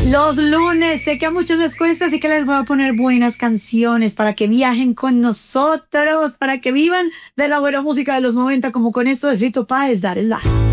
Los lunes, sé que a muchos les cuesta, así que les voy a poner buenas canciones para que viajen con nosotros, para que vivan de la buena música de los 90, como con esto de Fito Páez, Dar es la.